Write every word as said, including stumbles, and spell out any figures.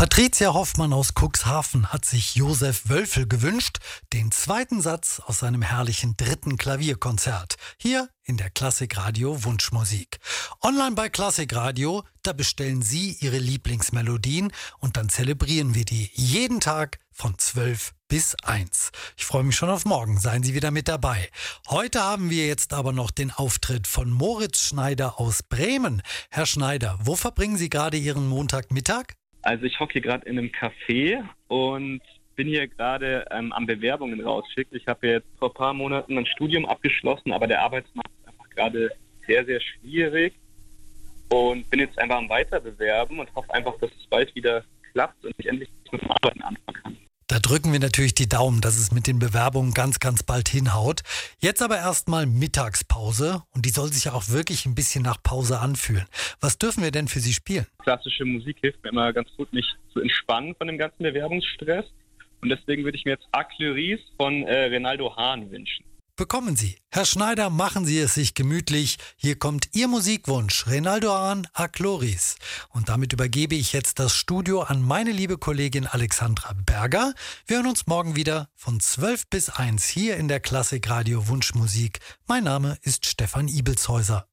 Patricia Hoffmann aus Cuxhaven hat sich Josef Wölfel gewünscht, den zweiten Satz aus seinem herrlichen dritten Klavierkonzert, hier in der Klassikradio Wunschmusik. Online bei Klassikradio, da bestellen Sie Ihre Lieblingsmelodien und dann zelebrieren wir die jeden Tag von zwölf bis eins. Ich freue mich schon auf morgen, seien Sie wieder mit dabei. Heute haben wir jetzt aber noch den Auftritt von Moritz Schneider aus Bremen. Herr Schneider, wo verbringen Sie gerade Ihren Montagmittag? Also ich hocke hier gerade in einem Café und bin hier gerade ähm, am Bewerbungen rausschicken. Ich habe jetzt vor ein paar Monaten ein Studium abgeschlossen, aber der Arbeitsmarkt ist einfach gerade sehr, sehr schwierig und bin jetzt einfach am Weiterbewerben und hoffe einfach, dass es bald wieder klappt und ich endlich mit dem Arbeiten anfangen kann. Da drücken wir natürlich die Daumen, dass es mit den Bewerbungen ganz, ganz bald hinhaut. Jetzt aber erstmal Mittagspause und die soll sich ja auch wirklich ein bisschen nach Pause anfühlen. Was dürfen wir denn für Sie spielen? Klassische Musik hilft mir immer ganz gut, mich zu entspannen von dem ganzen Bewerbungsstress und deswegen würde ich mir jetzt A Cleuris von äh, Renaldo Hahn wünschen. Bekommen Sie. Herr Schneider, machen Sie es sich gemütlich. Hier kommt Ihr Musikwunsch, Renaldo Hahn, A Cleuris. Und damit übergebe ich jetzt das Studio an meine liebe Kollegin Alexandra Berger. Wir hören uns morgen wieder von zwölf bis eins hier in der Klassikradio Wunschmusik. Mein Name ist Stefan Ibelshäuser.